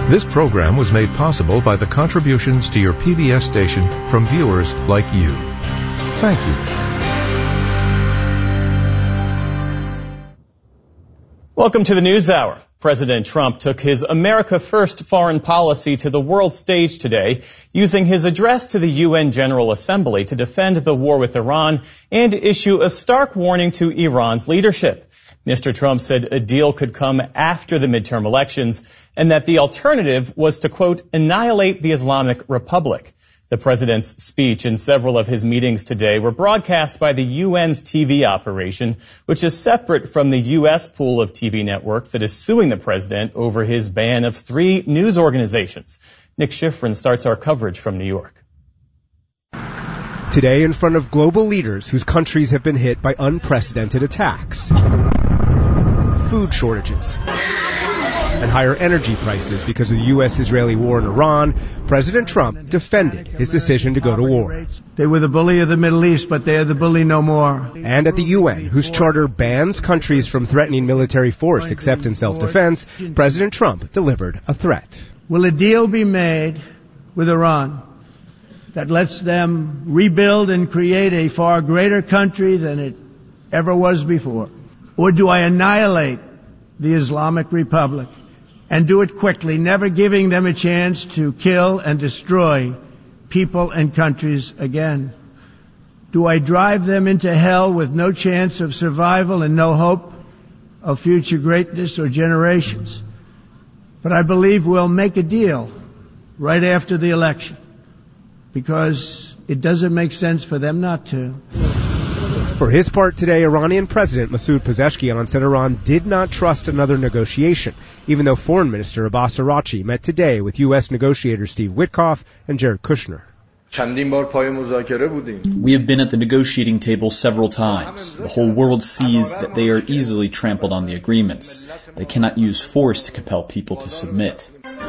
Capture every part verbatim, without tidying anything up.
This program was made possible by the contributions to your P B S station from viewers like you. Thank you. Welcome to the NewsHour. President Trump took his America First foreign policy to the world stage today, using his address to the U N General Assembly to defend the war with Iran and issue a stark warning to Iran's leadership. Mister Trump said a deal could come after the midterm elections and that the alternative was to, quote, annihilate the Islamic Republic. The president's speech and several of his meetings today were broadcast by the U N's T V operation, which is separate from the U S pool of T V networks that is suing the president over his ban of three news organizations. Nick Schifrin starts our coverage from New York. Today in front of global leaders whose countries have been hit by unprecedented attacks, food shortages, and higher energy prices because of the U S-Israeli war in Iran, President Trump defended his decision to go to war. They were the bully of the Middle East, but they are the bully no more. And at the U N, whose charter bans countries from threatening military force except in self-defense, President Trump delivered a threat. Will a deal be made with Iran that lets them rebuild and create a far greater country than it ever was before? Or do I annihilate the Islamic Republic and do it quickly, never giving them a chance to kill and destroy people and countries again? Do I drive them into hell with no chance of survival and no hope of future greatness or generations? But I believe we'll make a deal right after the election, because it doesn't make sense for them not to. For his part today, Iranian President Masoud Pezeshkian said Iran did not trust another negotiation, even though Foreign Minister Abbas Araghchi met today with U S negotiators Steve Witkoff and Jared Kushner. We have been at the negotiating table several times. The whole world sees that they are easily trampled on the agreements. They cannot use force to compel people to submit.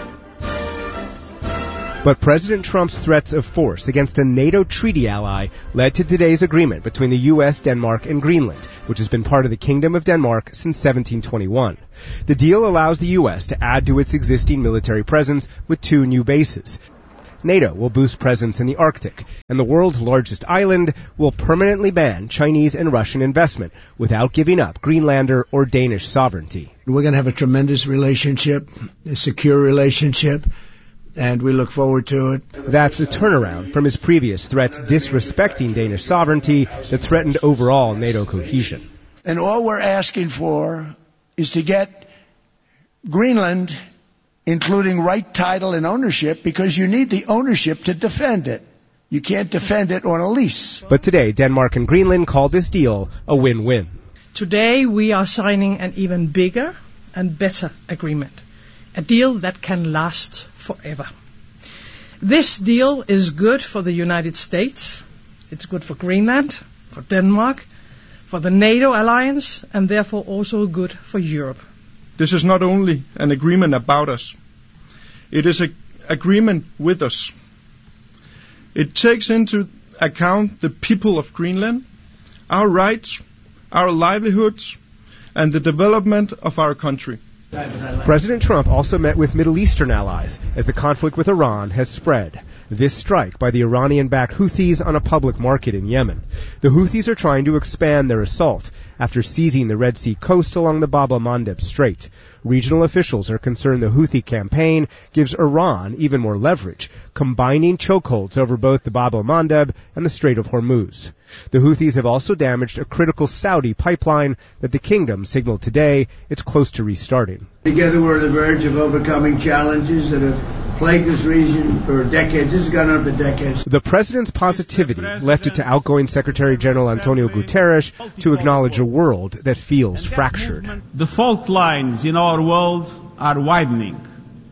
But President Trump's threats of force against a NATO treaty ally led to today's agreement between the U S, Denmark, and Greenland, which has been part of the Kingdom of Denmark since seventeen twenty-one. The deal allows the U S to add to its existing military presence with two new bases. NATO will boost presence in the Arctic, and the world's largest island will permanently ban Chinese and Russian investment without giving up Greenlander or Danish sovereignty. We're going to have a tremendous relationship, a secure relationship, and we look forward to it. That's a turnaround from his previous threats disrespecting Danish sovereignty that threatened overall NATO cohesion. And all we're asking for is to get Greenland, including right title and ownership, because you need the ownership to defend it. You can't defend it on a lease. But today, Denmark and Greenland called this deal a win-win. Today, we are signing an even bigger and better agreement. A deal that can last forever. This deal is good for the United States, it's good for Greenland, for Denmark, for the NATO alliance, and therefore also good for Europe. This is not only an agreement about us, it is an agreement with us. It takes into account the people of Greenland, our rights, our livelihoods, and the development of our country. President Trump also met with Middle Eastern allies as the conflict with Iran has spread. This strike by the Iranian-backed Houthis on a public market in Yemen. The Houthis are trying to expand their assault after seizing the Red Sea coast along the Bab el-Mandeb Strait. Regional officials are concerned the Houthi campaign gives Iran even more leverage, combining chokeholds over both the Bab el-Mandeb and the Strait of Hormuz. The Houthis have also damaged a critical Saudi pipeline that the kingdom signaled today it's close to restarting. Together we're on the verge of overcoming challenges that have plagued this region for decades. This has gone on for decades. The president's positivity left it to outgoing Secretary General Antonio Guterres to acknowledge a world that feels fractured. The fault lines in our world are widening.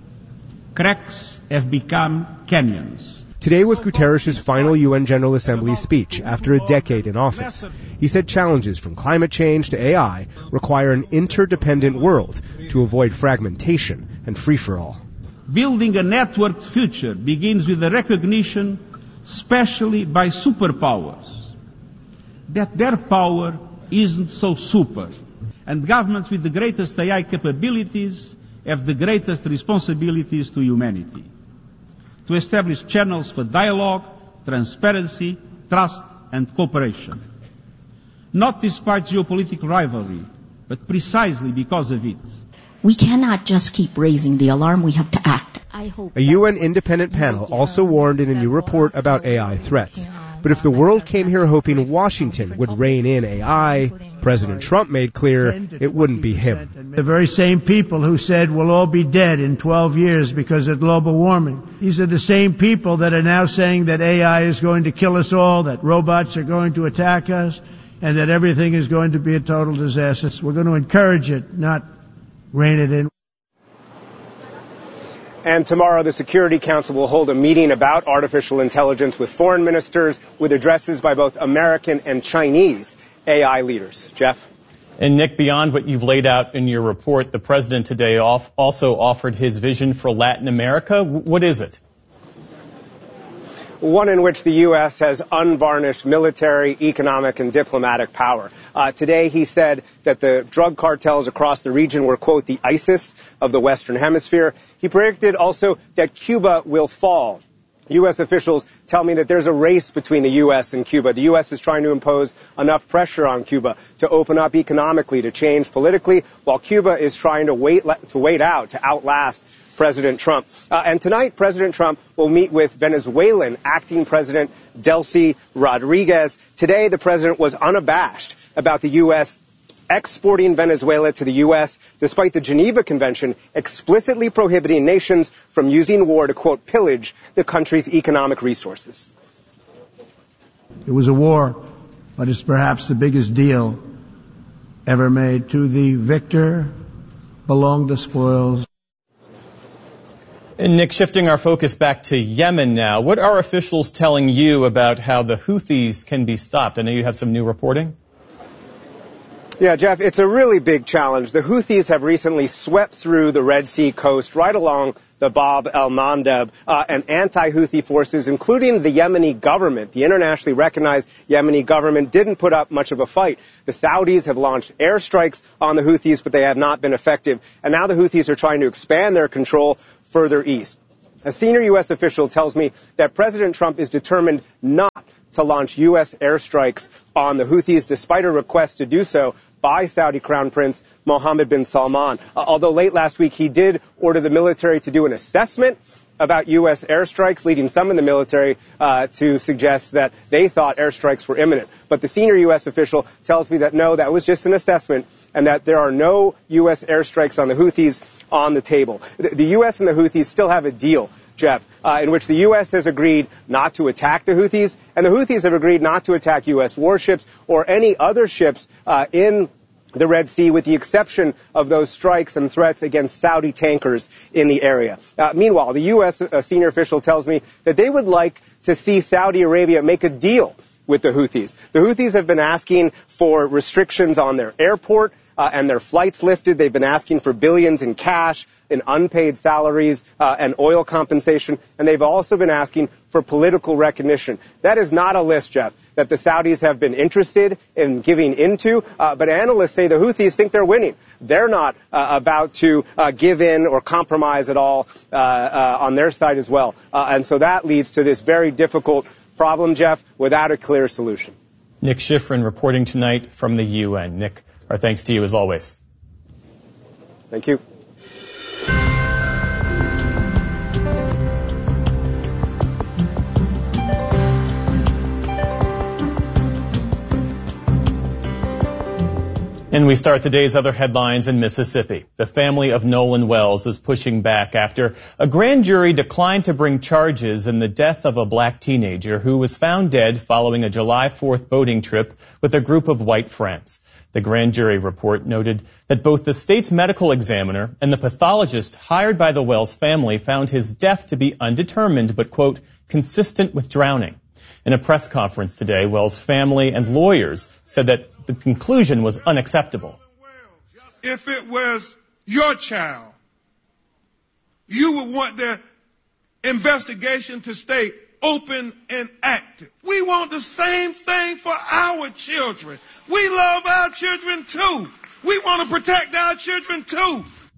Cracks have become canyons. Today was Guterres' final U N General Assembly speech after a decade in office. He said challenges from climate change to A I require an interdependent world to avoid fragmentation and free-for-all. Building a networked future begins with the recognition, especially by superpowers, that their power isn't so super, and governments with the greatest A I capabilities have the greatest responsibilities to humanity: to establish channels for dialogue, transparency, trust and cooperation. Not despite geopolitical rivalry, but precisely because of it. We cannot just keep raising the alarm, we have to act. I hope a U N independent panel also warned in a new report about A I threats. But if the world came here hoping Washington would rein in A I, President Trump made clear it wouldn't be him. The very same people who said we'll all be dead in twelve years because of global warming. These are the same people that are now saying that A I is going to kill us all, that robots are going to attack us, and that everything is going to be a total disaster. We're going to encourage it, not rein it in. And tomorrow, the Security Council will hold a meeting about artificial intelligence with foreign ministers, with addresses by both American and Chinese A I leaders. Jeff? And Nick, beyond what you've laid out in your report, the president today also offered his vision for Latin America. What is it? One in which the U S has unvarnished military, economic, and diplomatic power. Uh, today he said that the drug cartels across the region were, quote, the ISIS of the Western Hemisphere. He predicted also that Cuba will fall. U S officials tell me that there's a race between the U S and Cuba. The U S is trying to impose enough pressure on Cuba to open up economically, to change politically, while Cuba is trying to wait, to wait out, to outlast President Trump. Uh, and tonight, President Trump will meet with Venezuelan acting President Delcy Rodriguez. Today, the president was unabashed about the U S exporting Venezuela to the U S, despite the Geneva Convention explicitly prohibiting nations from using war to, quote, pillage the country's economic resources. It was a war, but it's perhaps the biggest deal ever made. To the victor belong the spoils. And Nick, shifting our focus back to Yemen now, what are officials telling you about how the Houthis can be stopped? I know you have some new reporting. Yeah, Jeff, it's a really big challenge. The Houthis have recently swept through the Red Sea coast right along the Bab el-Mandeb, uh, and anti-Houthi forces, including the Yemeni government, the internationally recognized Yemeni government, didn't put up much of a fight. The Saudis have launched airstrikes on the Houthis, but they have not been effective. And now the Houthis are trying to expand their control further east. A senior U S official tells me that President Trump is determined not to launch U S airstrikes on the Houthis, despite a request to do so by Saudi Crown Prince Mohammed bin Salman. Uh, although late last week he did order the military to do an assessment about U S airstrikes, leading some in the military uh, to suggest that they thought airstrikes were imminent. But the senior U S official tells me that no, that was just an assessment, and that there are no U S airstrikes on the Houthis on the table. The, the U S and the Houthis still have a deal, Jeff, uh, in which the U S has agreed not to attack the Houthis, and the Houthis have agreed not to attack U S warships or any other ships uh, in the Red Sea, with the exception of those strikes and threats against Saudi tankers in the area. Uh, meanwhile, the U S uh, senior official tells me that they would like to see Saudi Arabia make a deal with the Houthis. The Houthis have been asking for restrictions on their airport uh, and their flights lifted. They've been asking for billions in cash, in unpaid salaries, uh, and oil compensation. And they've also been asking for political recognition. That is not a list, Jeff, that the Saudis have been interested in giving into. Uh, but analysts say the Houthis think they're winning. They're not uh, about to uh, give in or compromise at all uh, uh, on their side as well. Uh, and so that leads to this very difficult problem, Jeff, without a clear solution. Nick Schifrin reporting tonight from the U N. Nick, our thanks to you as always. Thank you. And we start the day's other headlines in Mississippi. The family of Nolan Wells is pushing back after a grand jury declined to bring charges in the death of a black teenager who was found dead following a July fourth boating trip with a group of white friends. The grand jury report noted that both the state's medical examiner and the pathologist hired by the Wells family found his death to be undetermined but, quote, consistent with drowning. In a press conference today, Wells' family and lawyers said that the conclusion was unacceptable. If it was your child, you would want the investigation to stay open and active. We want the same thing for our children. We love our children too. We want to protect our children too.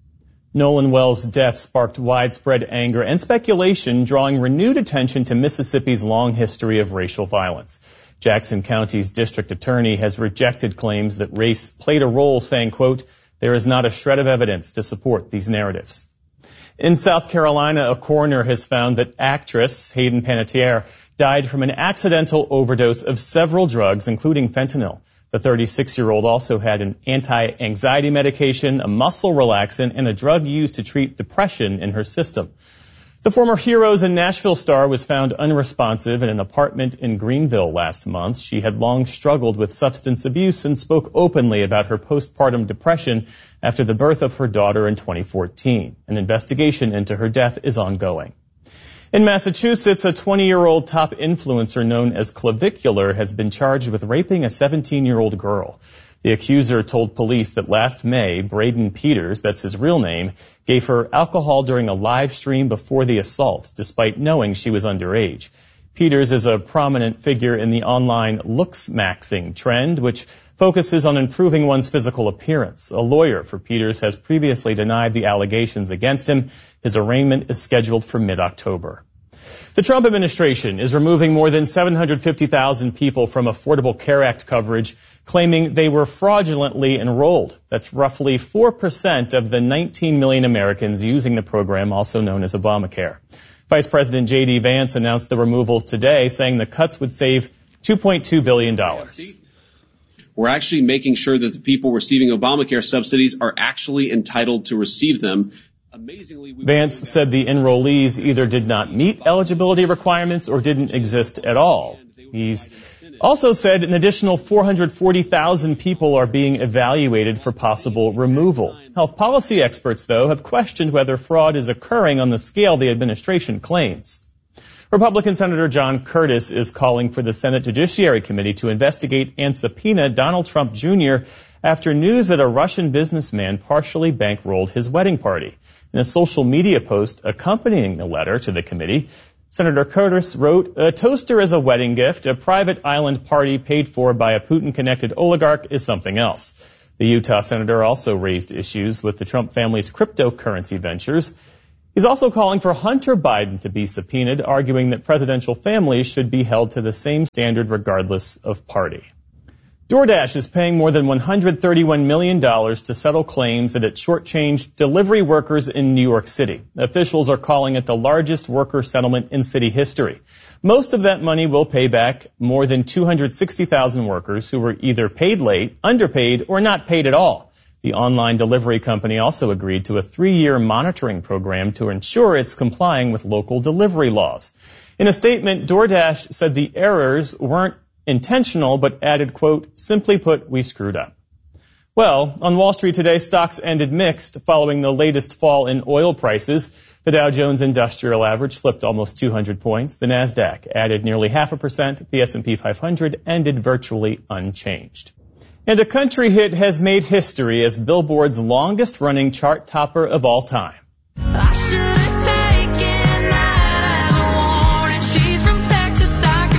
Nolan Wells' death sparked widespread anger and speculation, drawing renewed attention to Mississippi's long history of racial violence. Jackson County's district attorney has rejected claims that race played a role, saying, quote, "There is not a shred of evidence to support these narratives." In South Carolina, a coroner has found that actress Hayden Panettiere died from an accidental overdose of several drugs, including fentanyl. The thirty-six-year-old also had an anti-anxiety medication, a muscle relaxant, and a drug used to treat depression in her system. The former Heroes and Nashville star was found unresponsive in an apartment in Greenville last month. She had long struggled with substance abuse and spoke openly about her postpartum depression after the birth of her daughter in twenty fourteen. An investigation into her death is ongoing. In Massachusetts, a twenty-year-old top influencer known as Clavicular has been charged with raping a seventeen-year-old girl. The accuser told police that last May, Braden Peters, that's his real name, gave her alcohol during a live stream before the assault, despite knowing she was underage. Peters is a prominent figure in the online looks-maxing trend, which focuses on improving one's physical appearance. A lawyer for Peters has previously denied the allegations against him. His arraignment is scheduled for mid-October. The Trump administration is removing more than seven hundred fifty thousand people from Affordable Care Act coverage, claiming they were fraudulently enrolled. That's roughly four percent of the nineteen million Americans using the program, also known as Obamacare. Vice President J D Vance announced the removals today, saying the cuts would save two point two billion dollars. We're actually making sure that the people receiving Obamacare subsidies are actually entitled to receive them. Amazingly, Vance said the enrollees either did not meet eligibility requirements or didn't exist at all. He's also said an additional four hundred forty thousand people are being evaluated for possible removal. Health policy experts, though, have questioned whether fraud is occurring on the scale the administration claims. Republican Senator John Curtis is calling for the Senate Judiciary Committee to investigate and subpoena Donald Trump Junior after news that a Russian businessman partially bankrolled his wedding party. In a social media post accompanying the letter to the committee, Senator Curtis wrote, "A toaster is a wedding gift. A private island party paid for by a Putin-connected oligarch is something else." The Utah senator also raised issues with the Trump family's cryptocurrency ventures. He's also calling for Hunter Biden to be subpoenaed, arguing that presidential families should be held to the same standard regardless of party. DoorDash is paying more than one hundred thirty-one million dollars to settle claims that it shortchanged delivery workers in New York City. Officials are calling it the largest worker settlement in city history. Most of that money will pay back more than two hundred sixty thousand workers who were either paid late, underpaid, or not paid at all. The online delivery company also agreed to a three-year monitoring program to ensure it's complying with local delivery laws. In a statement, DoorDash said the errors weren't intentional, but added, quote, "Simply put, we screwed up." Well, on Wall Street today, stocks ended mixed following the latest fall in oil prices. The Dow Jones Industrial Average slipped almost two hundred points. The Nasdaq added nearly half a percent. The S and P five hundred ended virtually unchanged. And a country hit has made history as Billboard's longest-running chart topper of all time. I should have taken that as a warning. She's from Texas,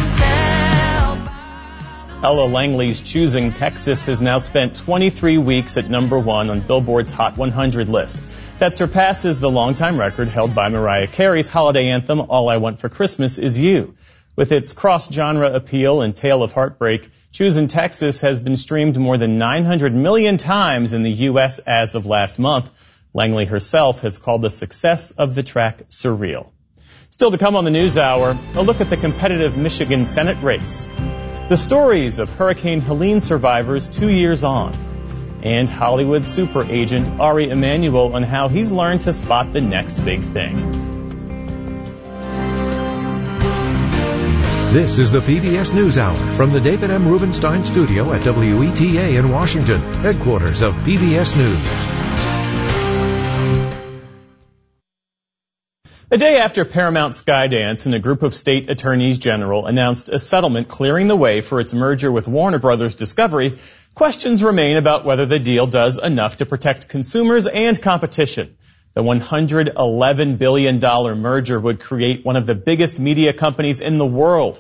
I can tell. Ella Langley's Choosing Texas has now spent twenty-three weeks at number one on Billboard's Hot one hundred list. That surpasses the longtime record held by Mariah Carey's holiday anthem, All I Want for Christmas Is You. With its cross-genre appeal and tale of heartbreak, Choosing Texas has been streamed more than nine hundred million times in the U S as of last month. Langley herself has called the success of the track surreal. Still to come on the News Hour, a look at the competitive Michigan Senate race, the stories of Hurricane Helene survivors two years on, and Hollywood super agent Ari Emanuel on how he's learned to spot the next big thing. This is the P B S NewsHour from the David M. Rubenstein Studio at W E T A in Washington, headquarters of P B S News. A day after Paramount Skydance and a group of state attorneys general announced a settlement clearing the way for its merger with Warner Brothers Discovery, questions remain about whether the deal does enough to protect consumers and competition. The one hundred eleven billion dollars merger would create one of the biggest media companies in the world,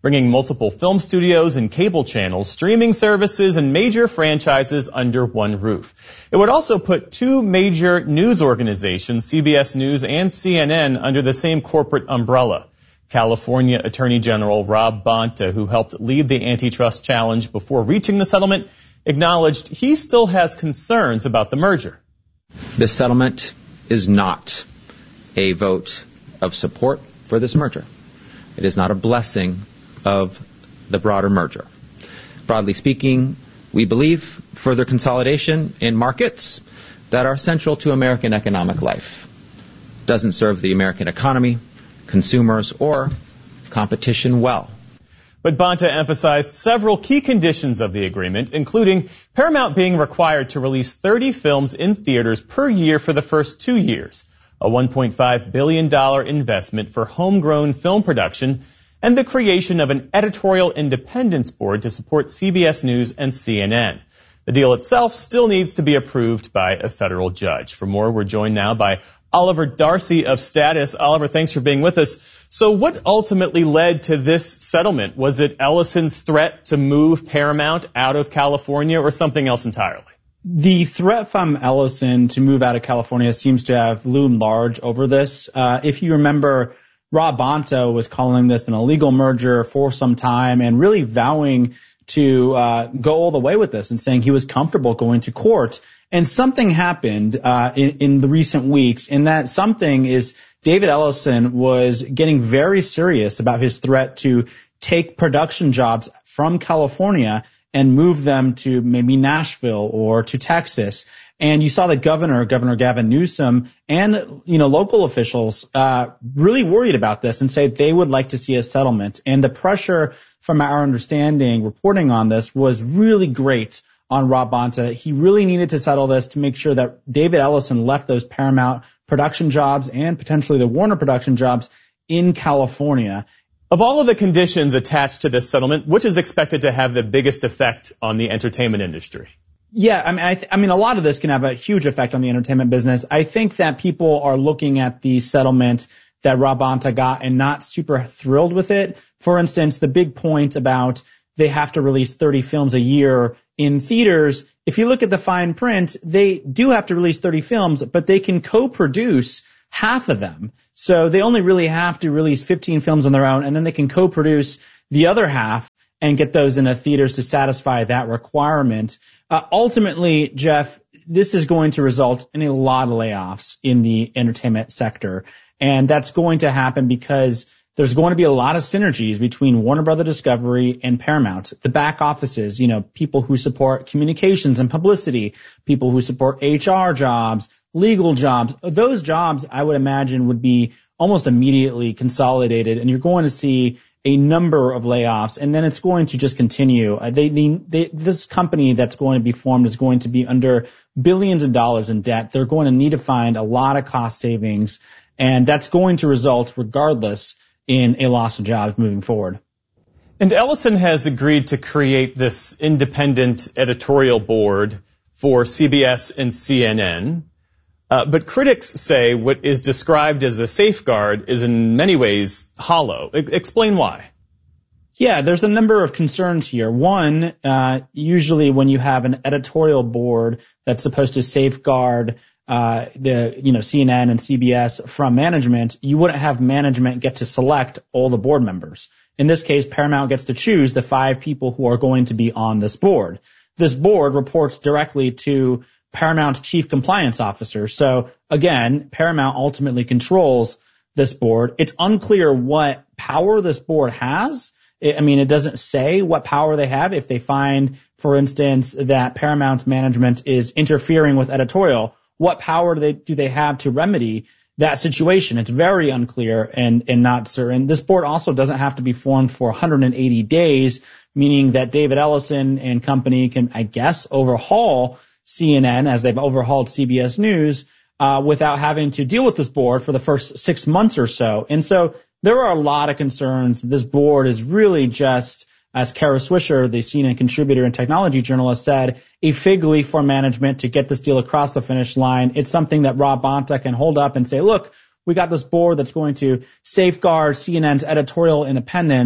bringing multiple film studios and cable channels, streaming services, and major franchises under one roof. It would also put two major news organizations, C B S News and C N N, under the same corporate umbrella. California Attorney General Rob Bonta, who helped lead the antitrust challenge before reaching the settlement, acknowledged he still has concerns about the merger. The settlement is not a vote of support for this merger. It is not a blessing of the broader merger. Broadly speaking, we believe further consolidation in markets that are central to American economic life doesn't serve the American economy, consumers, or competition well. But Bonta emphasized several key conditions of the agreement, including Paramount being required to release thirty films in theaters per year for the first two years, a one point five billion dollars investment for homegrown film production, and the creation of an editorial independence board to support C B S News and C N N. The deal itself still needs to be approved by a federal judge. For more, we're joined now by Oliver Darcy of Status. Oliver, thanks for being with us. So what ultimately led to this settlement? Was it Ellison's threat to move Paramount out of California or something else entirely? The threat from Ellison to move out of California seems to have loomed large over this. Uh, if you remember, Rob Bonta was calling this an illegal merger for some time and really vowing to uh, go all the way with this and saying he was comfortable going to court. And something happened uh, in, in the recent weeks, and that something is David Ellison was getting very serious about his threat to take production jobs from California and move them to maybe Nashville or to Texas. And you saw the governor, Governor Gavin Newsom, and, you know, local officials uh really worried about this and say they would like to see a settlement. And the pressure from our understanding reporting on this was really great on Rob Bonta. He really needed to settle this to make sure that David Ellison left those Paramount production jobs and potentially the Warner production jobs in California. Of all of the conditions attached to this settlement, which is expected to have the biggest effect on the entertainment industry? Yeah, I mean, I, th- I mean, a lot of this can have a huge effect on the entertainment business. I think that people are looking at the settlement that Rob Bonta got and not super thrilled with it. For instance, the big point about they have to release thirty films a year in theaters. If you look at the fine print, they do have to release thirty films, but they can co-produce half of them. So they only really have to release fifteen films on their own, and then they can co-produce the other half and get those into theaters to satisfy that requirement. Uh, ultimately, Jeff, this is going to result in a lot of layoffs in the entertainment sector. And that's going to happen because there's going to be a lot of synergies between Warner Brothers Discovery and Paramount. The back offices, you know, people who support communications and publicity, people who support H R jobs, legal jobs. Those jobs, I would imagine, would be almost immediately consolidated, and you're going to see a number of layoffs, and then it's going to just continue. Uh, they, they, they, this company that's going to be formed is going to be under billions of dollars in debt. They're going to need to find a lot of cost savings, and that's going to result, regardless, in a loss of jobs moving forward. And Ellison has agreed to create this independent editorial board for C B S and C N N. Uh, but critics say what is described as a safeguard is in many ways hollow. I- explain why. Yeah, there's a number of concerns here. One, uh, usually when you have an editorial board that's supposed to safeguard uh, the, you know, C N N and C B S from management, you wouldn't have management get to select all the board members. In this case, Paramount gets to choose the five people who are going to be on this board. This board reports directly to Paramount's chief compliance officer. So again, Paramount ultimately controls this board. It's unclear what power this board has. I mean, it doesn't say what power they have. If they find, for instance, that Paramount's management is interfering with editorial, what power do they, do they have to remedy that situation? It's very unclear and, and not certain. This board also doesn't have to be formed for one hundred eighty days, meaning that David Ellison and company can, I guess, overhaul C N N as they've overhauled C B S News uh, without having to deal with this board for the first six months or so. And so there are a lot of concerns. This board is really just, as Kara Swisher, the C N N contributor and technology journalist, said, a fig leaf for management to get this deal across the finish line. It's something that Rob Bonta can hold up and say, look, we got this board that's going to safeguard C N N's editorial independence,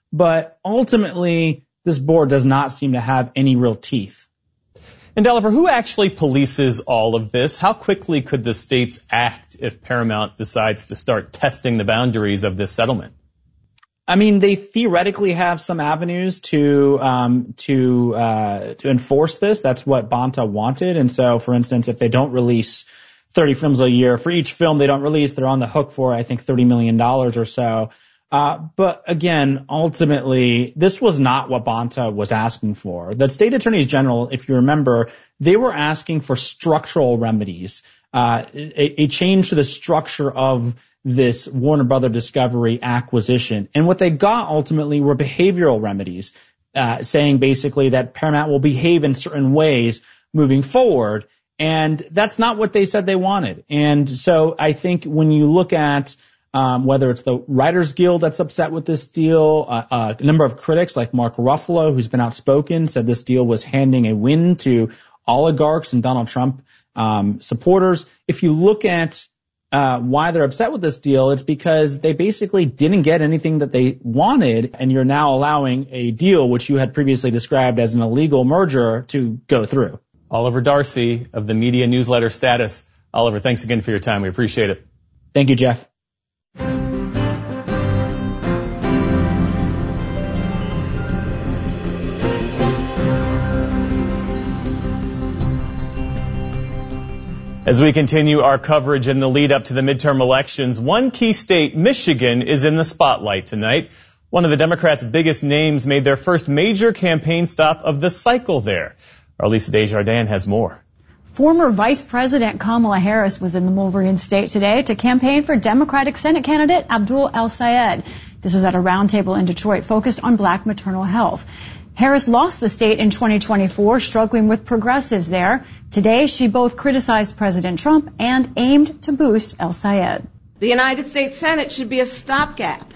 But ultimately, this board does not seem to have any real teeth. And Oliver, who actually polices all of this? How quickly could the states act if Paramount decides to start testing the boundaries of this settlement? I mean, they theoretically have some avenues to um, to uh, to enforce this. That's what Bonta wanted. And so, for instance, if they don't release thirty films a year, for each film they don't release, they're on the hook for, I think, thirty million dollars or so. Uh, but again, ultimately, this was not what Bonta was asking for. The state attorneys general, if you remember, they were asking for structural remedies, uh, a, a change to the structure of this Warner Brother Discovery acquisition. And what they got ultimately were behavioral remedies, uh, saying basically that Paramount will behave in certain ways moving forward. And that's not what they said they wanted. And so I think when you look at um, whether it's the Writers Guild that's upset with this deal, uh, uh, a number of critics like Mark Ruffalo, who's been outspoken, said this deal was handing a win to oligarchs and Donald Trump um, supporters. If you look at Uh, why they're upset with this deal, it's because they basically didn't get anything that they wanted, and you're now allowing a deal which you had previously described as an illegal merger to go through. Oliver Darcy of the media newsletter Status. Oliver, thanks again for your time. We appreciate it. Thank you, Jeff. As we continue our coverage in the lead up to the midterm elections, one key state, Michigan, is in the spotlight tonight. One of the Democrats' biggest names made their first major campaign stop of the cycle there. Our Lisa Desjardins has more. Former Vice President Kamala Harris was in the Wolverine State today to campaign for Democratic Senate candidate Abdul El-Sayed. This was at a roundtable in Detroit focused on black maternal health. Harris lost the state in twenty twenty-four, struggling with progressives there. Today, she both criticized President Trump and aimed to boost El-Sayed. The United States Senate should be a stopgap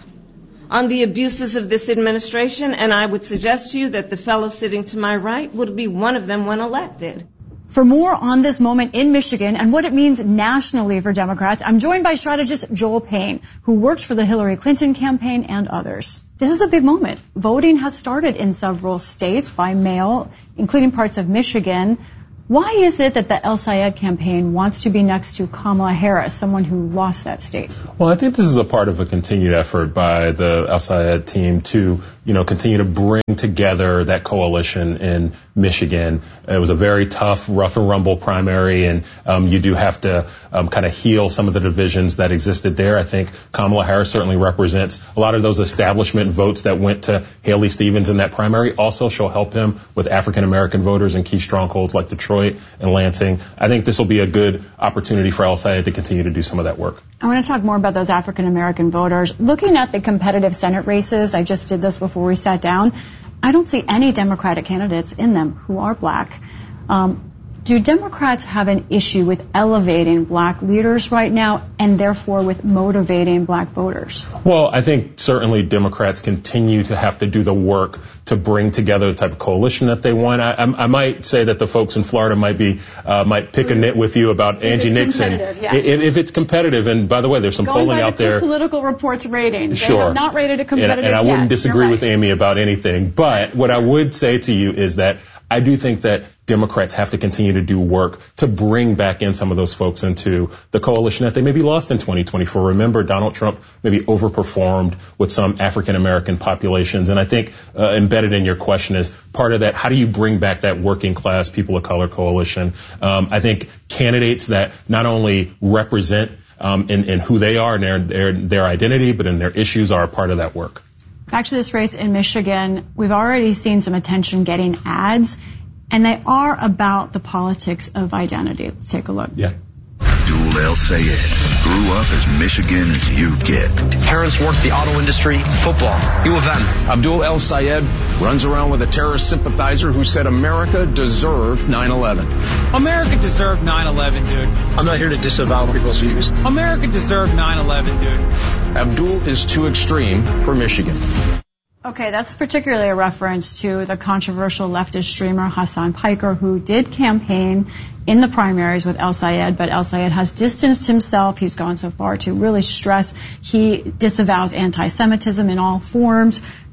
on the abuses of this administration, and I would suggest to you that the fellow sitting to my right would be one of them when elected. For more on this moment in Michigan and what it means nationally for Democrats, I'm joined by strategist Joel Payne, who worked for the Hillary Clinton campaign and others. This is a big moment. Voting has started in several states by mail, including parts of Michigan. Why is it that the El-Sayed campaign wants to be next to Kamala Harris, someone who lost that state? Well, I think this is a part of a continued effort by the El-Sayed team to, you know, continue to bring together that coalition in Michigan. It was a very tough, rough and rumble primary, and um, you do have to um, kind of heal some of the divisions that existed there. I think Kamala Harris certainly represents a lot of those establishment votes that went to Haley Stevens in that primary. Also, she'll help him with African-American voters in key strongholds like Detroit and Lansing. I think this will be a good opportunity for El-Sayed to continue to do some of that work. I want to talk more about those African-American voters. Looking at the competitive Senate races, I just did this before we sat down, I don't see any Democratic candidates in them who are black. Um, do Democrats have an issue with elevating black leaders right now and therefore with motivating black voters? Well, I think certainly Democrats continue to have to do the work to bring together the type of coalition that they want. I, I, I might say that the folks in Florida might be uh, might pick a nit with you about if Angie Nixon. Yes. If, if it's competitive, and by the way, there's some Going polling by out the there. Political Reports ratings. Sure. They have not rated a competitive and, and I yet. wouldn't disagree right. with Amy about anything. But what I would say to you is that I do think that Democrats have to continue to do work to bring back in some of those folks into the coalition that they maybe lost in twenty twenty-four. Remember, Donald Trump maybe overperformed with some African-American populations. And I think uh, embedded in your question is part of that, how do you bring back that working class, people of color coalition? Um, I think candidates that not only represent um, in, in who they are and their, their, their identity, but in their issues are a part of that work. Back to this race in Michigan, we've already seen some attention getting ads, and they are about the politics of identity. Let's take a look. Yeah. Abdul El-Sayed grew up as Michigan as you get. Parents worked the auto industry, football, U of M. Abdul El-Sayed runs around with a terrorist sympathizer who said America deserved nine eleven. America deserved nine eleven, dude. I'm not here to disavow people's views. America deserved nine eleven, dude. Abdul is too extreme for Michigan. Okay, that's particularly a reference to the controversial leftist streamer Hassan Piker, who did campaign in the primaries with El-Sayed, but El-Sayed has distanced himself. He's gone so far to really stress he disavows anti-Semitism in all forms.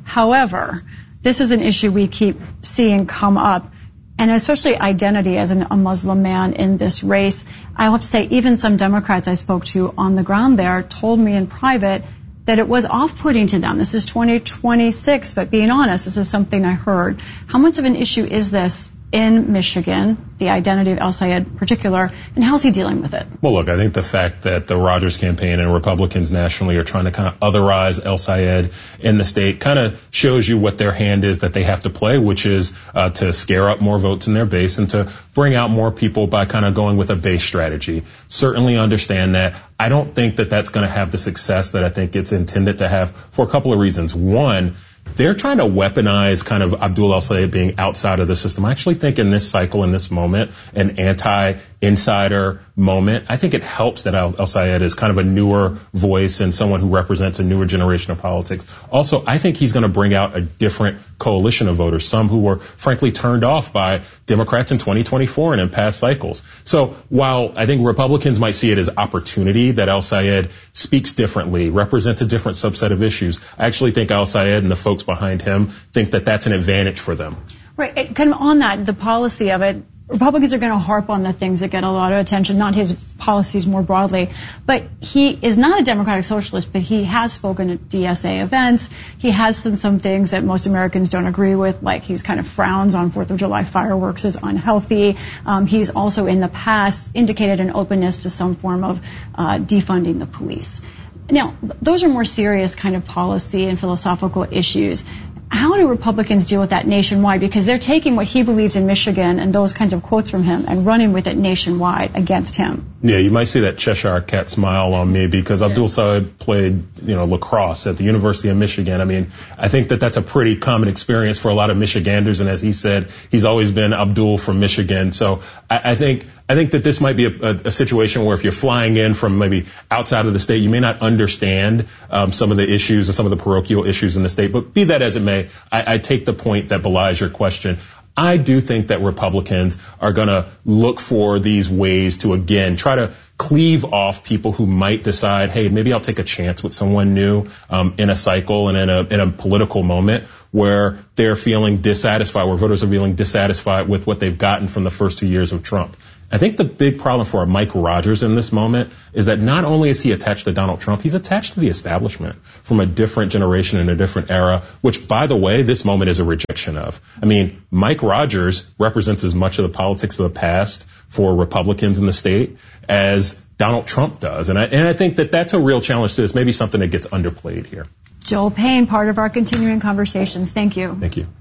However, this is an issue we keep seeing come up, and especially identity as an, a Muslim man in this race. I have to say, even some Democrats I spoke to on the ground there told me in private that it was off-putting to them. This is twenty twenty-six, but being honest, this is something I heard. How much of an issue is this in Michigan, the identity of El-Sayed in particular, and how's he dealing with it? Well, look, I think the fact that the Rogers campaign and Republicans nationally are trying to kind of otherize El-Sayed in the state kind of shows you what their hand is that they have to play, which is uh, to scare up more votes in their base and to bring out more people by kind of going with a base strategy. Certainly understand that. I don't think that that's going to have the success that I think it's intended to have for a couple of reasons. One, they're trying to weaponize kind of Abdul El-Sayed being outside of the system. I actually think in this cycle, in this moment, an anti-insider moment, I think it helps that El-Sayed is kind of a newer voice and someone who represents a newer generation of politics. Also, I think he's going to bring out a different coalition of voters, some who were frankly turned off by Democrats in twenty twenty-four and in past cycles. So while I think Republicans might see it as opportunity that El-Sayed speaks differently, represents a different subset of issues, I actually think El-Sayed and the folks behind him think that that's an advantage for them. Right. Kind of on that, the policy of it, Republicans are going to harp on the things that get a lot of attention, not his policies more broadly. But he is not a democratic socialist, but he has spoken at D S A events. He has done some things that most Americans don't agree with, like he's kind of frowns on fourth of July fireworks as unhealthy. Um, he's also in the past indicated an openness to some form of uh, defunding the police. Now, those are more serious kind of policy and philosophical issues. How do Republicans deal with that nationwide? Because they're taking what he believes in Michigan and those kinds of quotes from him and running with it nationwide against him. Yeah, you might see that Cheshire cat smile on me because yeah. Abdul Sayed played, you know, lacrosse at the University of Michigan. I mean, I think that that's a pretty common experience for a lot of Michiganders. And as he said, he's always been Abdul from Michigan. So I, I think I think that this might be a, a, a situation where if you're flying in from maybe outside of the state, you may not understand um, some of the issues and some of the parochial issues in the state. But be that as it may, I, I take the point that belies your question. I do think that Republicans are going to look for these ways to, again, try to cleave off people who might decide, hey, maybe I'll take a chance with someone new um, in a cycle and in a, in a political moment where they're feeling dissatisfied, where voters are feeling dissatisfied with what they've gotten from the first two years of Trump. I think the big problem for Mike Rogers in this moment is that not only is he attached to Donald Trump, he's attached to the establishment from a different generation and a different era, which, by the way, this moment is a rejection of. I mean, Mike Rogers represents as much of the politics of the past for Republicans in the state as Donald Trump does. And I, and I think that that's a real challenge to this, maybe something that gets underplayed here. Joel Payne, part of our continuing conversations. Thank you. Thank you.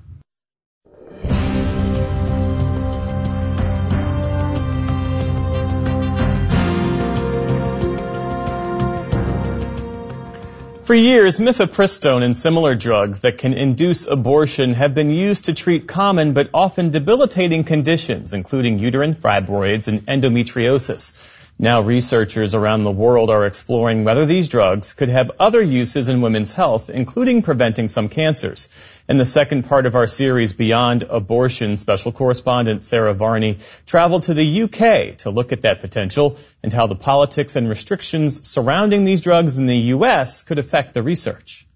For years, mifepristone and similar drugs that can induce abortion have been used to treat common but often debilitating conditions, including uterine fibroids and endometriosis. Now researchers around the world are exploring whether these drugs could have other uses in women's health, including preventing some cancers. In the second part of our series, Beyond Abortion, special correspondent Sarah Varney traveled to the U K to look at that potential and how the politics and restrictions surrounding these drugs in the U S could affect the research.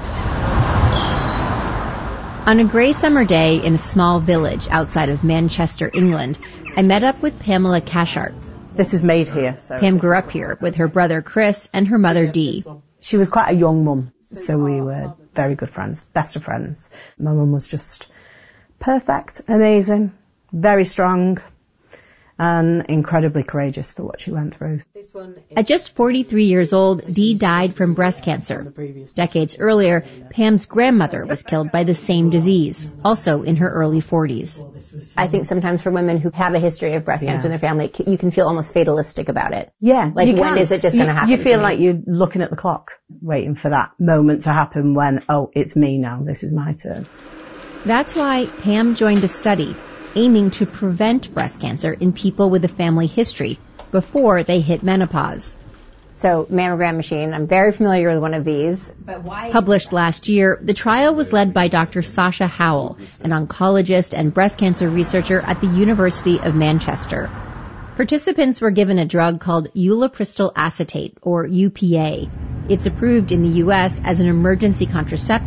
On a grey summer day in a small village outside of Manchester, England, I met up with Pamela Cashart. This is made here. So. Pam grew up here with her brother Chris and her mother Dee. She was quite a young mum, so we were very good friends, best of friends. My mum was just perfect, amazing, very strong, and incredibly courageous for what she went through. At just forty-three years old, Dee died from breast cancer. Decades earlier, Pam's grandmother was killed by the same disease, also in her early forties. I think sometimes for women who have a history of breast yeah. cancer in their family, you can feel almost fatalistic about it. Yeah. Like, when can. is it just going to happen? You feel to like you're looking at the clock, waiting for that moment to happen when, oh, it's me now, this is my turn. That's why Pam joined a study aiming to prevent breast cancer in people with a family history before they hit menopause. So, mammogram machine, I'm very familiar with one of these. But why? Published last year, the trial was led by Doctor Sasha Howell, an oncologist and breast cancer researcher at the University of Manchester. Participants were given a drug called ulipristal acetate, or U P A. It's approved in the U S as an emergency contraceptive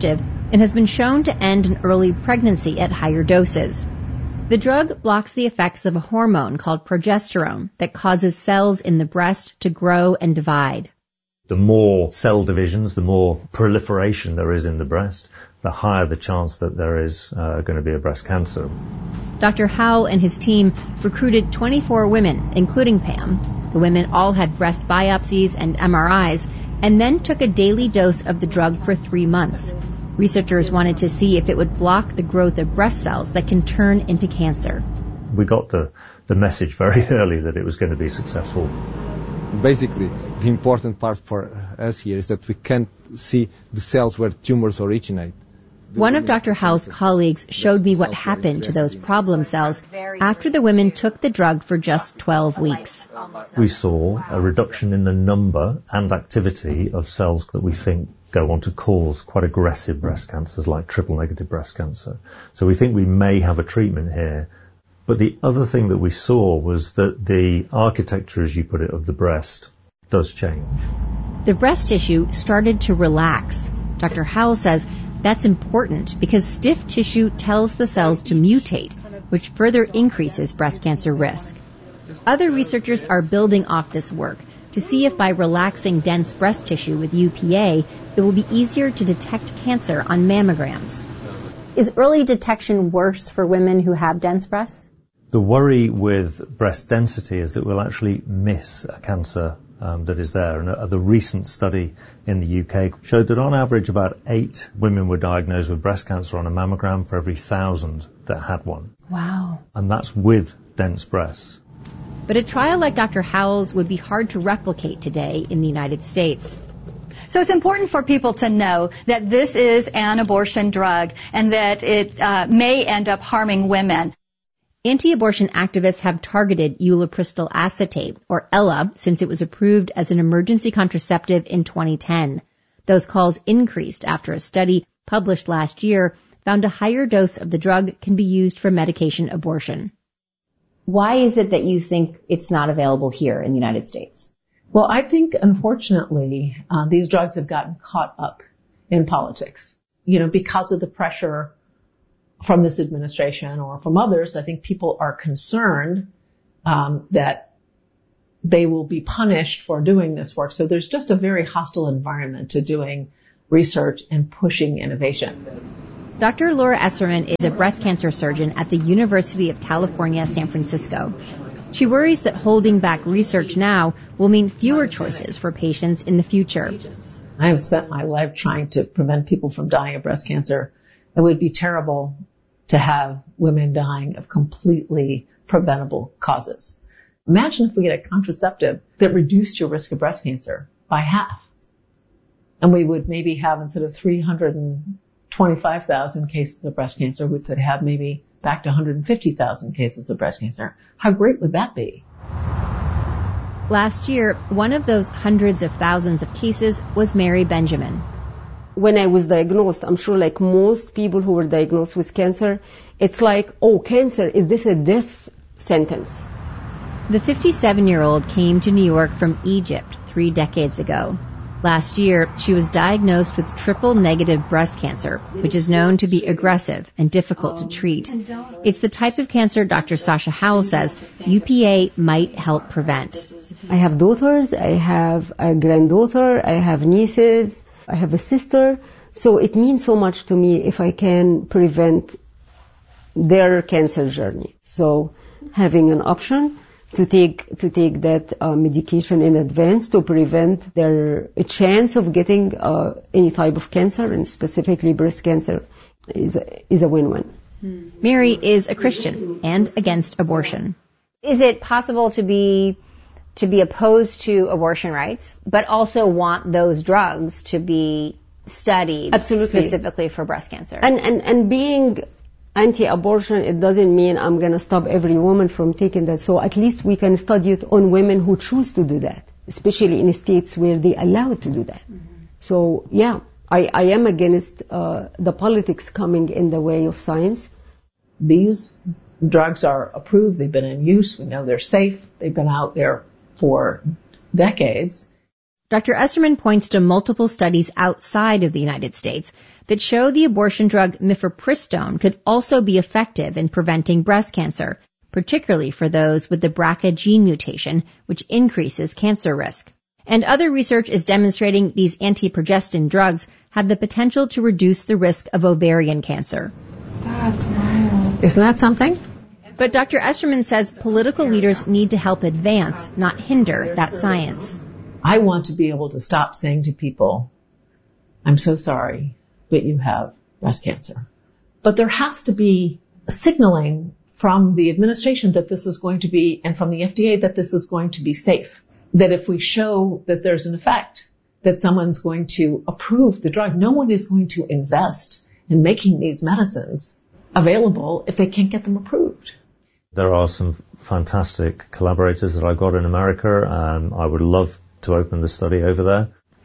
and has been shown to end an early pregnancy at higher doses. The drug blocks the effects of a hormone called progesterone that causes cells in the breast to grow and divide. The more cell divisions, the more proliferation there is in the breast, the higher the chance that there is uh, going to be a breast cancer. Doctor Howell and his team recruited twenty-four women, including Pam. The women all had breast biopsies and M R Is, and then took a daily dose of the drug for three months. Researchers wanted to see if it would block the growth of breast cells that can turn into cancer. We got the, the message very early that it was going to be successful. Basically, the important part for us here is that we can't see the cells where tumors originate. One of Doctor Howell's colleagues showed me what happened to those problem cells after the women took the drug for just twelve weeks. We saw a reduction in the number and activity of cells that we think go on to cause quite aggressive breast cancers like triple-negative breast cancer. So we think we may have a treatment here. But the other thing that we saw was that the architecture, as you put it, of the breast does change. The breast tissue started to relax. Doctor Howell says that's important because stiff tissue tells the cells to mutate, which further increases breast cancer risk. Other researchers are building off this work to see if by relaxing dense breast tissue with U P A, it will be easier to detect cancer on mammograms. Is early detection worse for women who have dense breasts? The worry with breast density is that we'll actually miss a cancer um, that is there. And uh, the recent study in the U K showed that on average about eight women were diagnosed with breast cancer on a mammogram for every thousand that had one. Wow. And that's with dense breasts. But a trial like Doctor Howell's would be hard to replicate today in the United States. So it's important for people to know that this is an abortion drug and that it uh, may end up harming women. Anti-abortion activists have targeted ulipristal acetate, or Ella, since it was approved as an emergency contraceptive in twenty ten. Those calls increased after a study published last year found a higher dose of the drug can be used for medication abortion. Why is it that you think it's not available here in the United States? Well, I think, unfortunately, uh, these drugs have gotten caught up in politics. You know, because of the pressure from this administration or from others, I think people are concerned um, that they will be punished for doing this work. So there's just a very hostile environment to doing research and pushing innovation. Doctor Laura Esserman is a breast cancer surgeon at the University of California, San Francisco. She worries that holding back research now will mean fewer choices for patients in the future. I have spent my life trying to prevent people from dying of breast cancer. It would be terrible to have women dying of completely preventable causes. Imagine if we get a contraceptive that reduced your risk of breast cancer by half. And we would maybe have, instead of three hundred twenty-five thousand cases of breast cancer, we could have maybe back to one hundred fifty thousand cases of breast cancer. How great would that be? Last year, one of those hundreds of thousands of cases was Mary Benjamin. When I was diagnosed, I'm sure like most people who were diagnosed with cancer, it's like, oh, cancer, is this a death sentence? The fifty-seven-year-old came to New York from Egypt three decades ago. Last year, she was diagnosed with triple-negative breast cancer, which is known to be aggressive and difficult to treat. It's the type of cancer Doctor Sasha Howell says U P A might help prevent. I have daughters, I have a granddaughter, I have nieces, I have a sister. So it means so much to me if I can prevent their cancer journey. So having an option to take to take that uh, medication in advance to prevent their a chance of getting uh, any type of cancer, and specifically breast cancer, is a, is a win-win. Mary is a Christian and against abortion. Is it possible to be to be opposed to abortion rights, but also want those drugs to be studied Absolutely. specifically for breast cancer? And and and being anti-abortion, it doesn't mean I'm going to stop every woman from taking that. So at least we can study it on women who choose to do that, especially in states where they allow to do that. Mm-hmm. So yeah, I, I am against uh, the politics coming in the way of science. These drugs are approved. They've been in use. We know they're safe. They've been out there for decades. Doctor Esserman points to multiple studies outside of the United States that show the abortion drug mifepristone could also be effective in preventing breast cancer, particularly for those with the B R C A gene mutation, which increases cancer risk. And other research is demonstrating these anti-progestin drugs have the potential to reduce the risk of ovarian cancer. That's wild. Isn't that something? But Doctor Esserman says political leaders need to help advance, not hinder, that science. I want to be able to stop saying to people, I'm so sorry, but you have breast cancer. But there has to be signaling from the administration that this is going to be, and from the F D A that this is going to be safe. That if we show that there's an effect, that someone's going to approve the drug. No one is going to invest in making these medicines available if they can't get them approved. There are some fantastic collaborators that I got in America, and I would love to open the study over there.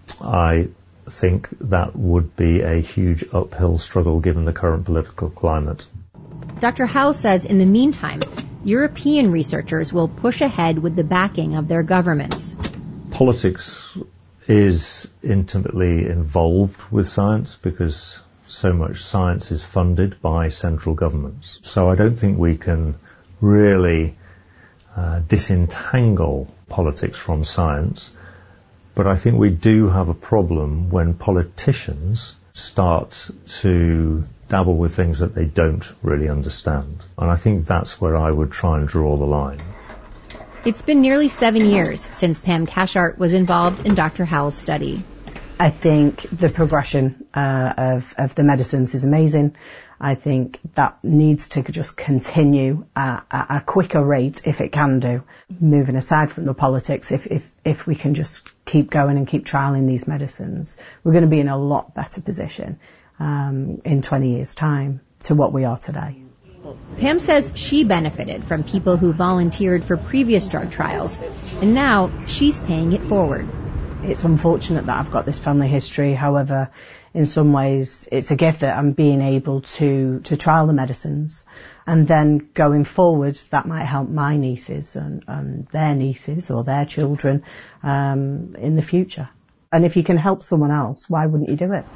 I think that would be a huge uphill struggle given the current political climate. Doctor Howell says in the meantime, European researchers will push ahead with the backing of their governments. Politics is intimately involved with science because so much science is funded by central governments. So I don't think we can really uh, disentangle politics from science, but I think we do have a problem when politicians start to dabble with things that they don't really understand. And I think that's where I would try and draw the line. It's been nearly seven years since Pam Cashart was involved in Doctor Howell's study. I think the progression uh, of, of the medicines is amazing. I think that needs to just continue at a quicker rate if it can do. Moving aside from the politics, if, if, if we can just keep going and keep trialing these medicines, we're going to be in a lot better position um, in twenty years' time to what we are today. Pam says she benefited from people who volunteered for previous drug trials, and now she's paying it forward. It's unfortunate that I've got this family history. However, in some ways, it's a gift that I'm being able to, to trial the medicines. And then going forward, that might help my nieces and, and their nieces or their children um, in the future. And if you can help someone else, why wouldn't you do it?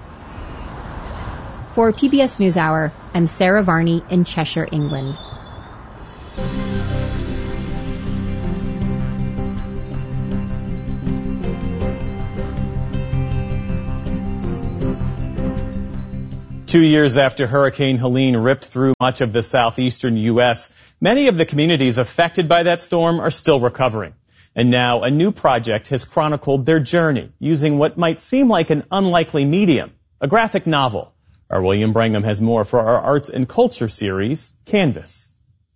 For P B S NewsHour, I'm Sarah Varney in Cheshire, England. Two years after Hurricane Helene ripped through much of the southeastern U S, many of the communities affected by that storm are still recovering. And now a new project has chronicled their journey using what might seem like an unlikely medium, a graphic novel. Our William Brangham has more for our Arts and Culture series, Canvas.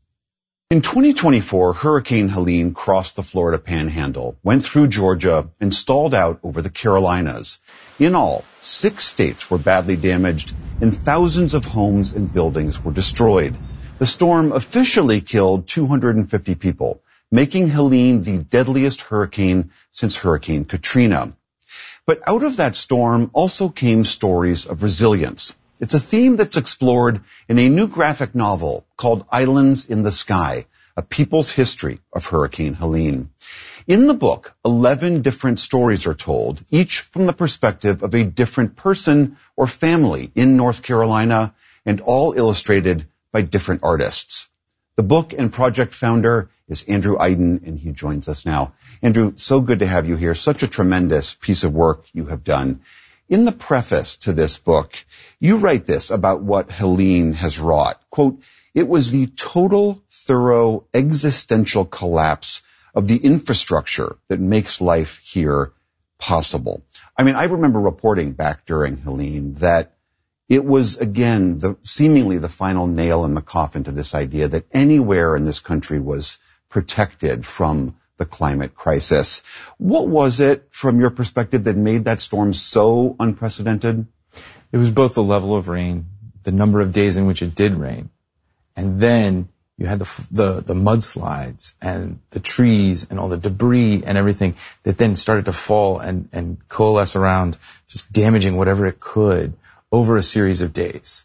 In twenty twenty-four, Hurricane Helene crossed the Florida Panhandle, went through Georgia, and stalled out over the Carolinas. In all, six states were badly damaged, and thousands of homes and buildings were destroyed. The storm officially killed two hundred fifty people, making Helene the deadliest hurricane since Hurricane Katrina. But out of that storm also came stories of resilience. It's a theme that's explored in a new graphic novel called Islands in the Sky, a people's history of Hurricane Helene. In the book, eleven different stories are told, each from the perspective of a different person or family in North Carolina, and all illustrated by different artists. The book and project founder is Andrew Aydin, and he joins us now. Andrew, so good to have you here. Such a tremendous piece of work you have done. In the preface to this book, you write this about what Helene has wrought. Quote, "It was the total, thorough, existential collapse of the infrastructure that makes life here possible." I mean, I remember reporting back during Helene that it was, again, the seemingly the final nail in the coffin to this idea that anywhere in this country was protected from the climate crisis. What was it, from your perspective, that made that storm so unprecedented? It was both the level of rain, the number of days in which it did rain, and then you had the, the, the mudslides and the trees and all the debris and everything that then started to fall and, and coalesce around, just damaging whatever it could over a series of days.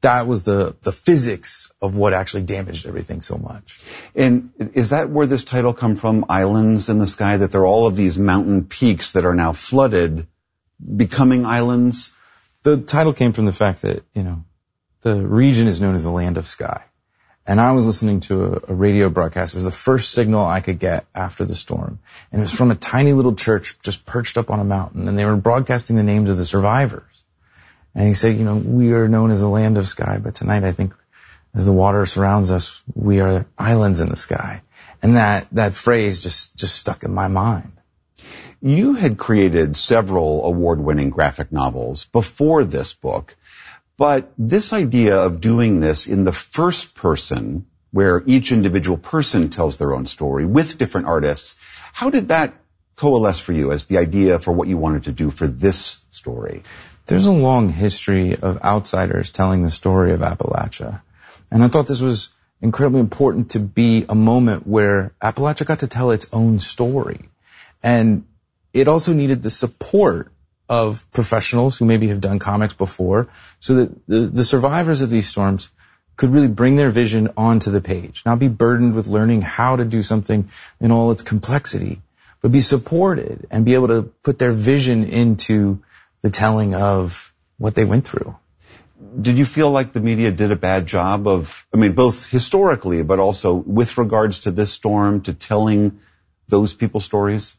that was the, the physics of what actually damaged everything so much. And is that where this title come from, Islands in the Sky, that there are all of these mountain peaks that are now flooded, becoming islands? The title came from the fact that, you know, the region is known as the Land of Sky. And I was listening to a, a radio broadcast. It was the first signal I could get after the storm. And it was from a tiny little church just perched up on a mountain. And they were broadcasting the names of the survivors. And he said, you know, we are known as the Land of Sky, but tonight I think as the water surrounds us, we are islands in the sky. And that, that phrase just, just stuck in my mind. You had created several award-winning graphic novels before this book, but this idea of doing this in the first person, where each individual person tells their own story with different artists, how did that coalesce for you as the idea for what you wanted to do for this story? There's a long history of outsiders telling the story of Appalachia. And I thought this was incredibly important to be a moment where Appalachia got to tell its own story. And it also needed the support of professionals who maybe have done comics before, so that the, the survivors of these storms could really bring their vision onto the page, not be burdened with learning how to do something in all its complexity, but be supported and be able to put their vision into the telling of what they went through. Did you feel like the media did a bad job of, I mean, both historically, but also with regards to this storm, to telling those people's stories?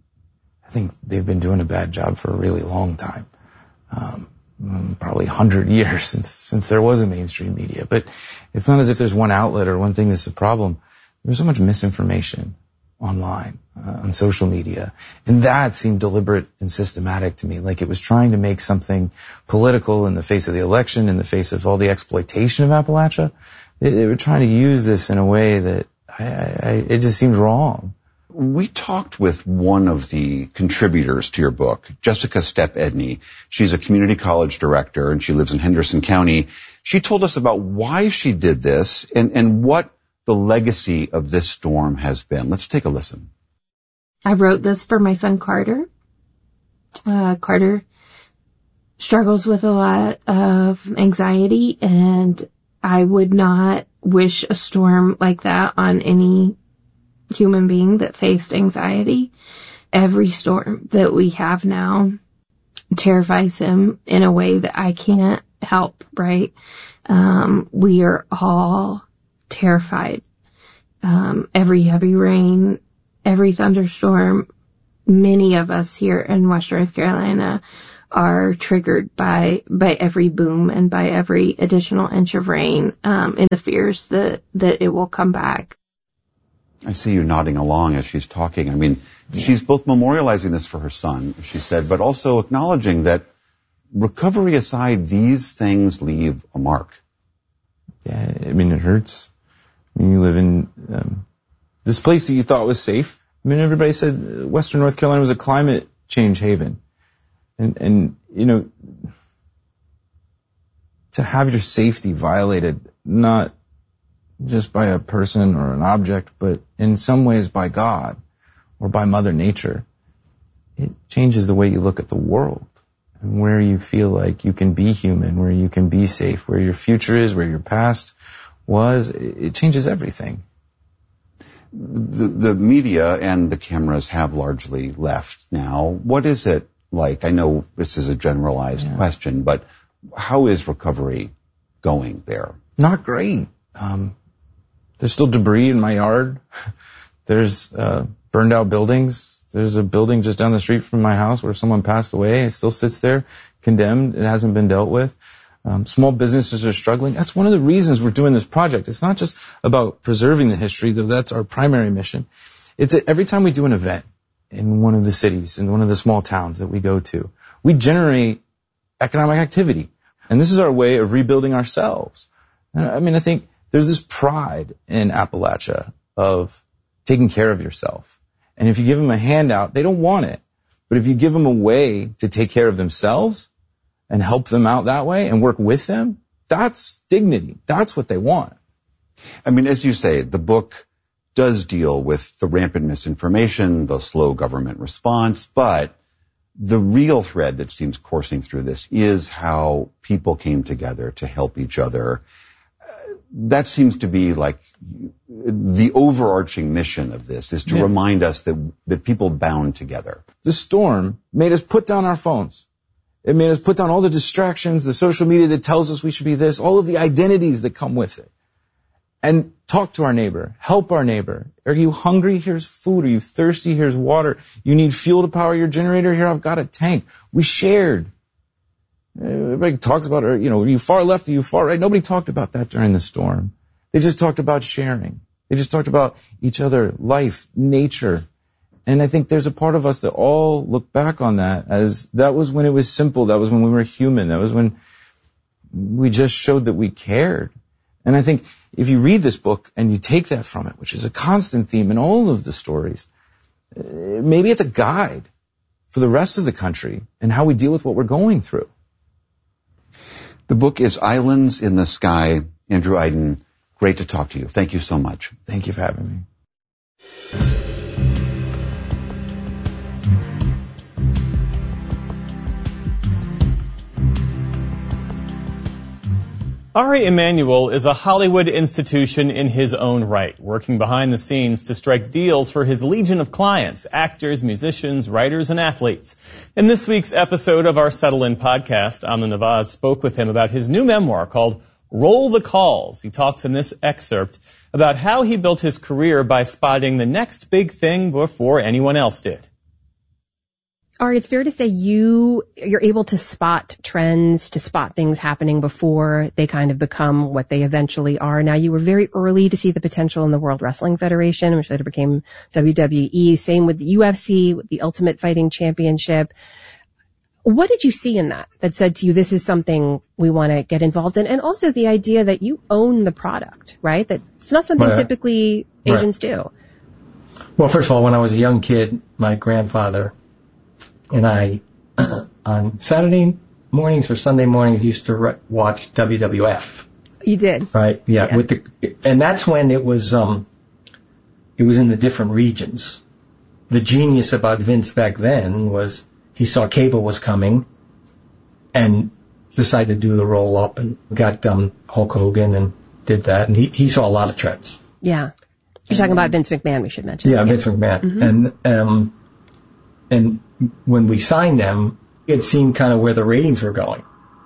I think they've been doing a bad job for a really long time. Um, probably a hundred years since, since there was a mainstream media. But it's not as if there's one outlet or one thing that's a problem. There's so much misinformation online, uh, on social media. And that seemed deliberate and systematic to me. Like it was trying to make something political in the face of the election, in the face of all the exploitation of Appalachia. They, they were trying to use this in a way that I, I, it just seems wrong. We talked with one of the contributors to your book, Jessica Stepp-Edney. She's a community college director, and she lives in Henderson County. She told us about why she did this and, and what the legacy of this storm has been. Let's take a listen. I wrote this for my son Carter. Uh, Carter struggles with a lot of anxiety, and I would not wish a storm like that on any human being that faced anxiety. Every storm that we have now terrifies him in a way that I can't help, right? Um, we are all terrified. Um, every heavy rain, every thunderstorm, many of us here in West North Carolina are triggered by, by every boom and by every additional inch of rain, um, and the fears that, that it will come back. I see you nodding along as she's talking. I mean, yeah. She's both memorializing this for her son, she said, but also acknowledging that recovery aside, these things leave a mark. Yeah, I mean, it hurts. I mean, you live in um, this place that you thought was safe. I mean, everybody said Western North Carolina was a climate change haven. And, and you know, to have your safety violated, not just by a person or an object, but in some ways by God or by Mother Nature, it changes the way you look at the world and where you feel like you can be human, where you can be safe, where your future is, where your past was. It changes everything. The, the media and the cameras have largely left now. What is it like? I know this is a generalized yeah. question, but how is recovery going there? Not great. Um, There's still debris in my yard. There's uh, burned out buildings. There's a building just down the street from my house where someone passed away. It still sits there, condemned. It hasn't been dealt with. Um, small businesses are struggling. That's one of the reasons we're doing this project. It's not just about preserving the history, though that's our primary mission. It's that every time we do an event in one of the cities, in one of the small towns that we go to, we generate economic activity. And this is our way of rebuilding ourselves. I mean, I think there's this pride in Appalachia of taking care of yourself. And if you give them a handout, they don't want it. But if you give them a way to take care of themselves and help them out that way and work with them, that's dignity. That's what they want. I mean, as you say, the book does deal with the rampant misinformation, the slow government response, but the real thread that seems coursing through this is how people came together to help each other. That seems to be like the overarching mission of this, is to yeah. remind us that, that people bound together. The storm made us put down our phones. It made us put down all the distractions, the social media that tells us we should be this, all of the identities that come with it. And talk to our neighbor, help our neighbor. Are you hungry? Here's food. Are you thirsty? Here's water. You need fuel to power your generator? Here, I've got a tank. We shared. Everybody talks about, you know, are you far left? Are you far right? Nobody talked about that during the storm. They just talked about sharing. They just talked about each other, life, nature. And I think there's a part of us that all look back on that as that was when it was simple. That was when we were human. That was when we just showed that we cared. And I think if you read this book and you take that from it, which is a constant theme in all of the stories, maybe it's a guide for the rest of the country and how we deal with what we're going through. The book is Islands in the Sky. Andrew Aydin, great to talk to you. Thank you so much. Thank you for having me. Ari Emanuel is a Hollywood institution in his own right, working behind the scenes to strike deals for his legion of clients, actors, musicians, writers, and athletes. In this week's episode of our Settle In podcast, Amna Nawaz spoke with him about his new memoir called Roll the Calls. He talks in this excerpt about how he built his career by spotting the next big thing before anyone else did. Ari, it's fair to say you, you're able to spot trends, to spot things happening before they kind of become what they eventually are. Now, you were very early to see the potential in the World Wrestling Federation, which later became W W E. Same with the U F C, with the Ultimate Fighting Championship. What did you see in that that said to you, this is something we want to get involved in? And also the idea that you own the product, right? That it's not something right. typically agents right. do. Well, first of all, when I was a young kid, my grandfather and I, on Saturday mornings or Sunday mornings, used to re- watch W W F. You did? Right, yeah. yeah. With the, and that's when it was, um, it was in the different regions. The genius about Vince back then was he saw cable was coming and decided to do the roll up and got, um, Hulk Hogan and did that. And he, he saw a lot of trends. Yeah. You're talking about Vince McMahon, we should mention. Yeah, yeah. Vince McMahon. Mm-hmm. And, um, and when we signed them, it seemed kind of where the ratings were going.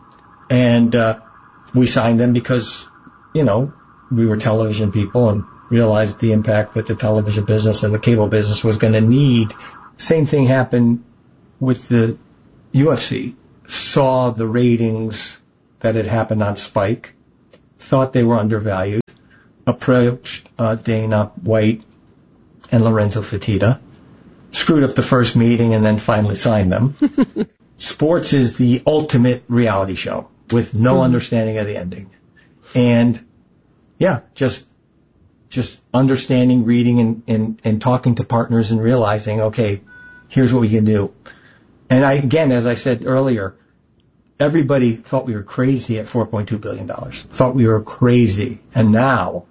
And uh we signed them because, you know, we were television people and realized the impact that the television business and the cable business was going to need. Same thing happened with the U F C. Saw the ratings that had happened on Spike, thought they were undervalued, approached uh, Dana White and Lorenzo Fertitta, screwed up the first meeting and then finally signed them. Sports is the ultimate reality show with no mm-hmm. understanding of the ending. And yeah, just, just understanding, reading and, and, and talking to partners and realizing, okay, here's what we can do. And I, again, as I said earlier, everybody thought we were crazy at four point two billion dollars. Thought we were crazy. And now,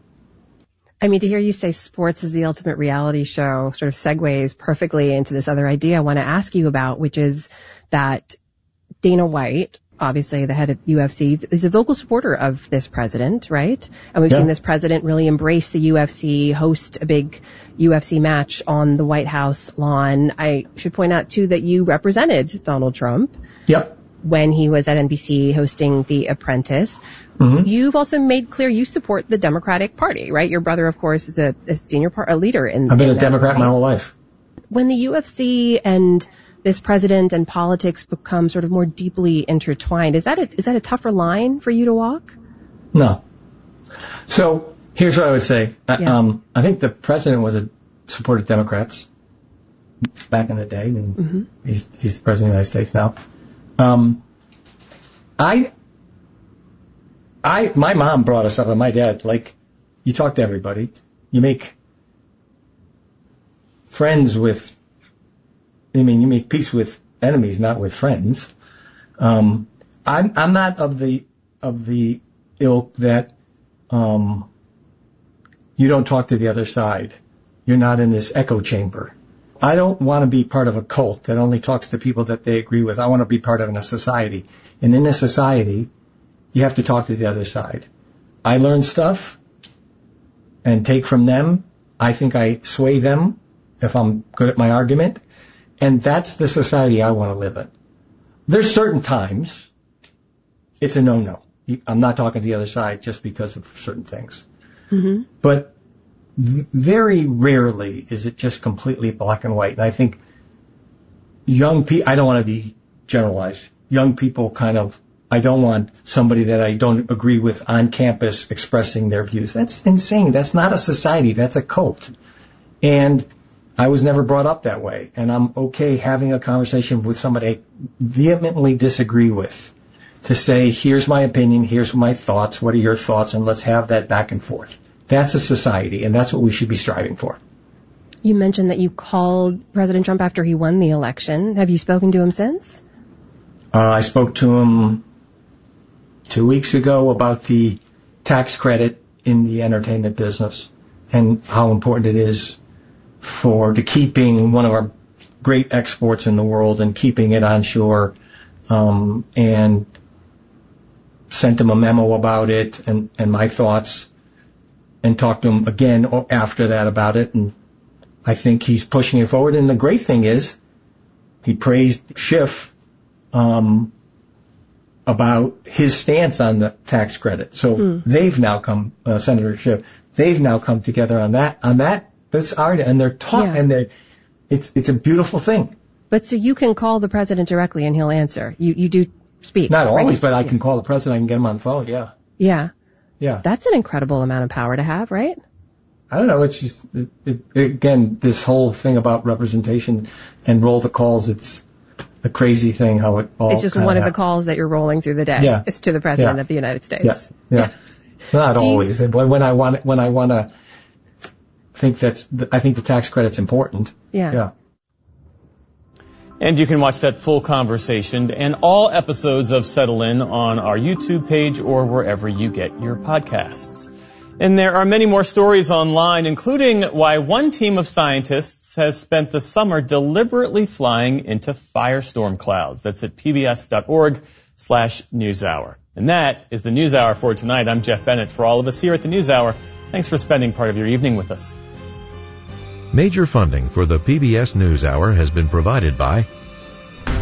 I mean, to hear you say sports is the ultimate reality show sort of segues perfectly into this other idea I want to ask you about, which is that Dana White, obviously the head of U F C, is a vocal supporter of this president, right? And we've yeah. seen this president really embrace the U F C, host a big U F C match on the White House lawn. I should point out, too, that you represented Donald Trump. Yep. When he was at N B C hosting The Apprentice. Mm-hmm. You've also made clear you support the Democratic Party, right? Your brother, of course, is a, a senior part, a leader in. I've been in a Democrat party. my whole life. When the U F C and this president and politics become sort of more deeply intertwined, is that a, is that a tougher line for you to walk? No. So here's what I would say. Yeah. Um, I think the president was a supported Democrats back in the day, and mm-hmm. he's, he's the president of the United States now. Um, I, I, my mom brought us up, and my dad, like, you talk to everybody, you make friends with, I mean, you make peace with enemies, not with friends. Um, I'm, I'm not of the, of the ilk that, um, you don't talk to the other side. You're not in this echo chamber. I don't want to be part of a cult that only talks to people that they agree with. I want to be part of a society. And in a society, you have to talk to the other side. I learn stuff and take from them. I think I sway them if I'm good at my argument. And that's the society I want to live in. There's certain times it's a no-no. I'm not talking to the other side just because of certain things. Mm-hmm. But v- very rarely is it just completely black and white. And I think young people, I don't want to be generalized. Young people kind of, I don't want somebody that I don't agree with on campus expressing their views. That's insane. That's not a society. That's a cult. And I was never brought up that way. And I'm okay having a conversation with somebody I vehemently disagree with to say, here's my opinion, here's my thoughts, what are your thoughts, and let's have that back and forth. That's a society, and that's what we should be striving for. You mentioned that you called President Trump after he won the election. Have you spoken to him since? Uh, I spoke to him two weeks ago about the tax credit in the entertainment business and how important it is for to keeping one of our great exports in the world and keeping it onshore, um, and sent him a memo about it and, and my thoughts, and talked to him again after that about it. And I think he's pushing it forward. And the great thing is he praised Schiff, um, about his stance on the tax credit. So mm. they've now come, uh, Senator Schiff, they've now come together on that, on that, that's art, and they're talking, yeah. and they're, it's, it's a beautiful thing. But so you can call the president directly and he'll answer. You, you do speak. Not right? always, but I can call the president, I can get him on the phone, yeah. Yeah. Yeah. That's an incredible amount of power to have, right? I don't know, it's just, it, it, again, this whole thing about representation and roll the calls, it's a crazy thing how it all It's just one of the calls that you're rolling through the day. Yeah. It's to the president yeah. of the United States. Yeah. Yeah. Not Do always. You, when, when I want, when I want to think that's, I think the tax credit's important. Yeah. Yeah. And you can watch that full conversation and all episodes of Settle In on our YouTube page or wherever you get your podcasts. And there are many more stories online, including why one team of scientists has spent the summer deliberately flying into firestorm clouds. That's at pbs.org slash newshour. And that is the NewsHour for tonight. I'm Jeff Bennett. For all of us here at the NewsHour, thanks for spending part of your evening with us. Major funding for the P B S NewsHour has been provided by